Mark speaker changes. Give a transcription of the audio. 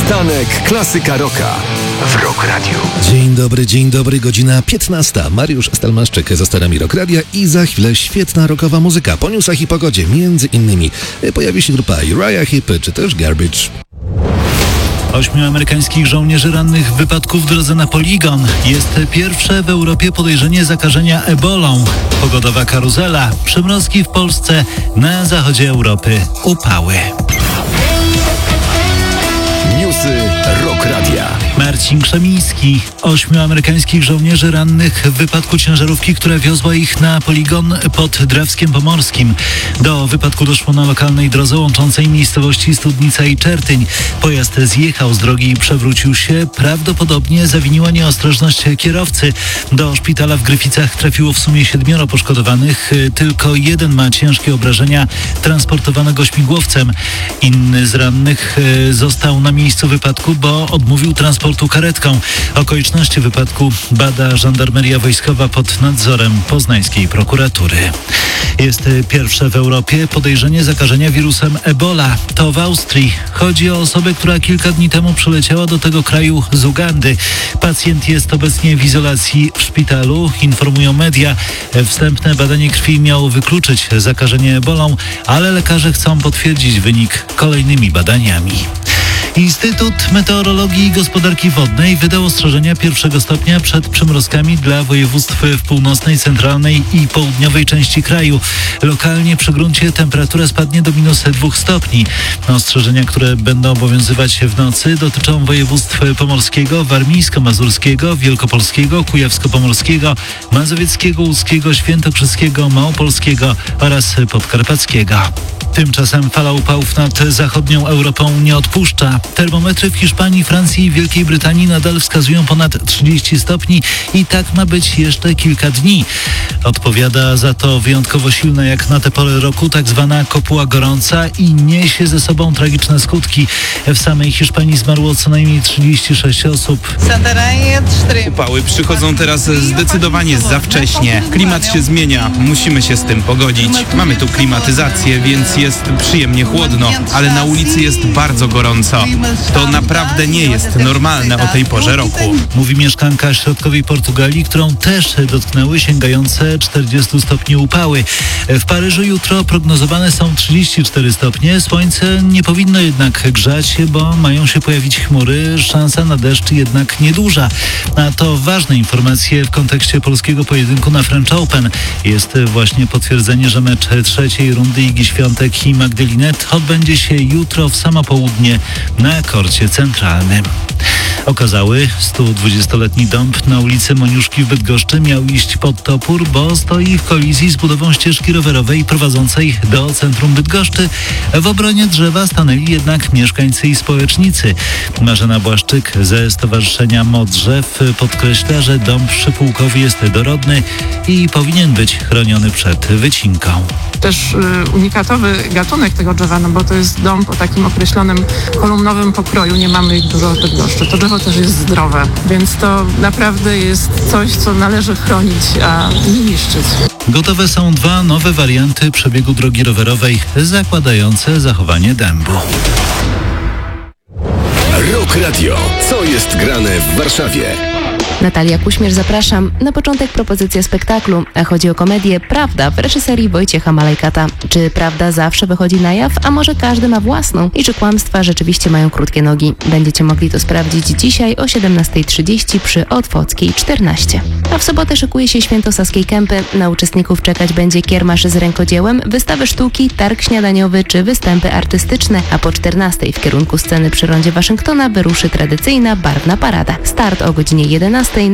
Speaker 1: Przystanek Klasyka Rocka w Rock Radio.
Speaker 2: Dzień dobry, godzina 15. Mariusz Stelmaszczyk za sterami Rock Radia i za chwilę świetna rockowa muzyka po newsach i pogodzie. Między innymi pojawi się grupa Uriah Heep czy też Garbage.
Speaker 3: 8 amerykańskich żołnierzy rannych w wypadku w drodze na poligon. Jest pierwsze w Europie podejrzenie zakażenia ebolą. Pogodowa karuzela, przymrozki w Polsce, na zachodzie Europy upały.
Speaker 1: Newsy Rock Radia.
Speaker 3: Marcin Krzemiński. 8 amerykańskich żołnierzy rannych w wypadku ciężarówki, która wiozła ich na poligon pod Drawskiem Pomorskim. Do wypadku doszło na lokalnej drodze łączącej miejscowości Studnica i Czertyń. Pojazd zjechał z drogi i przewrócił się. Prawdopodobnie zawiniła nieostrożność kierowcy. Do szpitala w Gryficach trafiło w sumie 7 poszkodowanych. Tylko jeden ma ciężkie obrażenia, transportowany go śmigłowcem. Inny z rannych został na miejscu wypadku, bo odmówił transportu karetką. Okoliczności wypadku bada żandarmeria wojskowa pod nadzorem poznańskiej prokuratury. Jest pierwsze w Europie podejrzenie zakażenia wirusem Ebola. To w Austrii. Chodzi o osobę, która kilka dni temu przyleciała do tego kraju z Ugandy. Pacjent jest obecnie w izolacji w szpitalu, informują media. Wstępne badanie krwi miało wykluczyć zakażenie Ebolą, ale lekarze chcą potwierdzić wynik kolejnymi badaniami. Instytut Meteorologii i Gospodarki Wodnej wydał ostrzeżenia pierwszego stopnia przed przymrozkami dla województw w północnej, centralnej i południowej części kraju. Lokalnie przy gruncie temperatura spadnie do -2 stopni. Ostrzeżenia, które będą obowiązywać w nocy, dotyczą województw pomorskiego, warmińsko-mazurskiego, wielkopolskiego, kujawsko-pomorskiego, mazowieckiego, łódzkiego, świętokrzyskiego, małopolskiego oraz podkarpackiego. Tymczasem fala upałów nad zachodnią Europą nie odpuszcza. Termometry w Hiszpanii, Francji i Wielkiej Brytanii nadal wskazują ponad 30 stopni i tak ma być jeszcze kilka dni. Odpowiada za to wyjątkowo silna jak na tę porę roku tak zwana kopuła gorąca i niesie ze sobą tragiczne skutki. W samej Hiszpanii zmarło co najmniej 36 osób.
Speaker 4: Upały przychodzą teraz zdecydowanie za wcześnie. Klimat się zmienia, musimy się z tym pogodzić. Mamy tu klimatyzację, więc jest przyjemnie chłodno, ale na ulicy jest bardzo gorąco. To naprawdę nie jest normalne o tej porze roku.
Speaker 3: Mówi mieszkanka środkowej Portugalii, którą też dotknęły sięgające 40 stopni upały. W Paryżu jutro prognozowane są 34 stopnie. Słońce nie powinno jednak grzać, bo mają się pojawić chmury. Szansa na deszcz jednak nieduża. A to ważne informacje w kontekście polskiego pojedynku na French Open. Jest właśnie potwierdzenie, że mecz trzeciej rundy Igi Świątek i Magdalinet odbędzie się jutro w samo południe na korcie centralnym. Okazały 120-letni dąb na ulicy Moniuszki w Bydgoszczy miał iść pod topór, bo stoi w kolizji z budową ścieżki rowerowej prowadzącej do centrum Bydgoszczy. W obronie drzewa stanęli jednak mieszkańcy i społecznicy. Marzena Błaszczyk ze Stowarzyszenia Modrzew podkreśla, że dąb przypułkowy jest dorodny i powinien być chroniony przed wycinką.
Speaker 5: Też unikatowy gatunek tego drzewa, no bo to jest dąb o takim określonym kolumnowym pokroju, nie mamy ich dużo w Bydgoszczy. To drzewo też jest zdrowe, więc to naprawdę jest coś, co należy chronić, a nie niszczyć.
Speaker 3: Gotowe są 2 nowe warianty przebiegu drogi rowerowej zakładające zachowanie dębu.
Speaker 1: Rock Radio. Co jest grane w Warszawie?
Speaker 6: Natalia Kuśmierz, zapraszam. Na początek propozycja spektaklu, a chodzi o komedię Prawda w reżyserii Wojciecha Malajkata. Czy prawda zawsze wychodzi na jaw, a może każdy ma własną? I czy kłamstwa rzeczywiście mają krótkie nogi? Będziecie mogli to sprawdzić dzisiaj o 17:30 przy Otwockiej 14. A w sobotę szykuje się Święto Saskiej Kępy. Na uczestników czekać będzie kiermasz z rękodziełem, wystawy sztuki, targ śniadaniowy czy występy artystyczne, a po 14 w kierunku sceny przy rondzie Waszyngtona wyruszy tradycyjna barwna parada. Start o godzinie 11